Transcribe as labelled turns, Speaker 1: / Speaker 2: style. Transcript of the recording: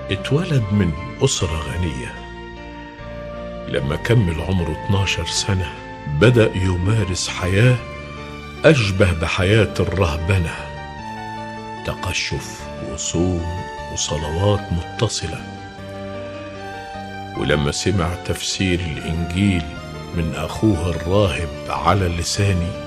Speaker 1: اتولد من أسرة غنية. لما كمل عمره 12 سنة بدأ يمارس حياة أشبه بحياة الرهبنة، تقشف وصوم وصلوات متصلة. ولما سمع تفسير الإنجيل من أخوه الراهب على لساني